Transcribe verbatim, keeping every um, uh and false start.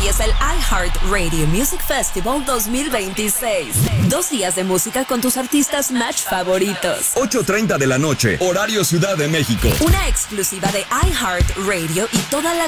empieza el iHeartRadio Music Festival dos mil veintiséis. Dos días de música con tus artistas match favoritos. ocho treinta de la noche, horario Ciudad de México. Una exclusiva de iHeartRadio y toda la